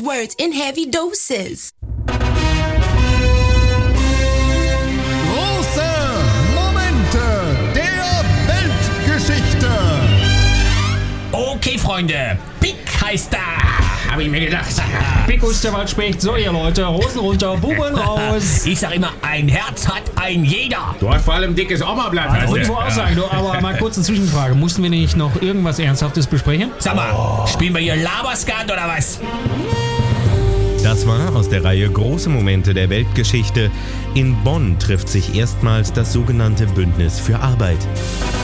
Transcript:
of words in heavy doses. Große Momente der Weltgeschichte. Okay, Freunde, Pick heißt da. Habe ich mir gedacht. Pick aus der Waldspecht. So, ihr Leute, Hosen runter, Buben raus. Ich sag immer, ein Herz hat ein jeder. Du hast vor allem dickes Omablatt. Also, ich wollte auch sagen, du, aber mal kurz eine Zwischenfrage. Mussten wir nicht noch irgendwas Ernsthaftes besprechen? Sag mal, spielen wir hier Laberskat oder was? Das war aus der Reihe Große Momente der Weltgeschichte. In Bonn trifft sich erstmals das sogenannte Bündnis für Arbeit.